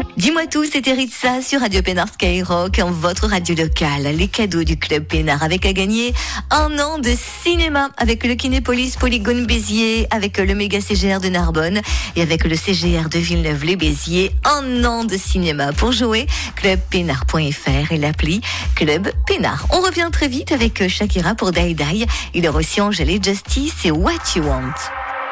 Dis-moi tout, c'était Ritza sur Radio Pénard Skyrock, votre radio locale. Les cadeaux du Club Pénard avec à gagner 1 an de cinéma avec le Kinépolis Polygone Béziers, avec le méga CGR de Narbonne et avec le CGR de Villeneuve-les-Béziers. 1 an de cinéma pour jouer. Clubpénard.fr et l'appli Club Pénard. On revient très vite avec Shakira pour Die Die. Il y aura aussi Angèle et Justice et What You Want.